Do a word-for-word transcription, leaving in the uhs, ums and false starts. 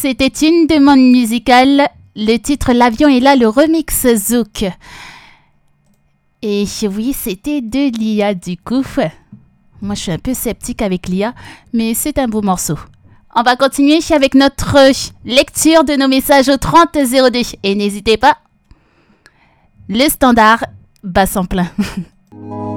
c'était une demande musicale. Le titre L'avion est là, le remix Zouk. Et oui, c'était de l'I A du coup. Moi, je suis un peu sceptique avec l'I A, mais c'est un beau morceau. On va continuer avec notre lecture de nos messages au trente zéro deux. Et n'hésitez pas, le standard bat son plein.